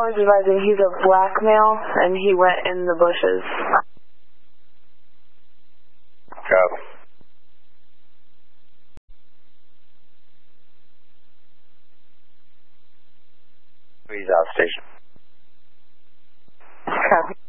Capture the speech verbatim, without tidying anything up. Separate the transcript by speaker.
Speaker 1: is advising he's a black male, and he went in the bushes.
Speaker 2: Copy. He's out station.
Speaker 1: Copy.